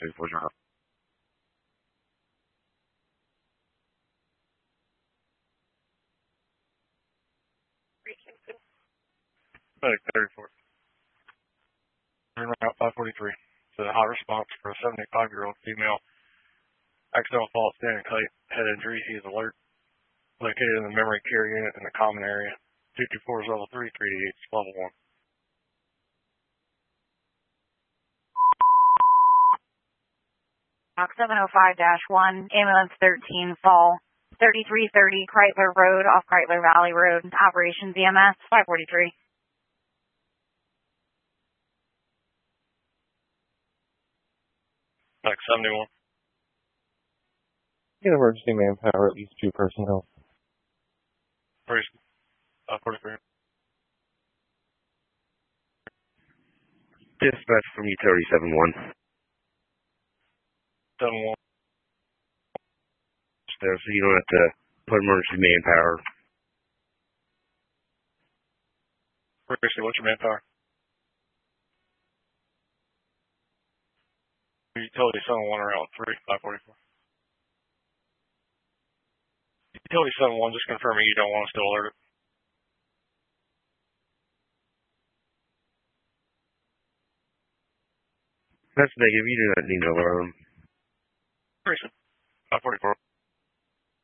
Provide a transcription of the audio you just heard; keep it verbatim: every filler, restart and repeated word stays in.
thirty-four drop. Medic thirty-four. Route five forty-three. So the hot response for a seventy-five-year-old female. Accidental fall, standing tight, head injury. He is alert. Located in the memory care unit in the common area. two two four is level three, three eight is level one. seven oh five dash one, ambulance thirteen, fall, thirty-three thirty Kreitler Road, off Kreitler Valley Road, operations E M S, five forty-three. Like seventy-one. Get emergency manpower, at least two personnel. Person. five forty-three. Dispatch from utility seven one. seven one. There, so you don't have to put emergency manpower. Seriously, what's your manpower? Utility seven one around three, five forty-four. Utility seven one, just confirming you don't want us to alert it. That's negative. You do not need to alert them. Person. five forty-four.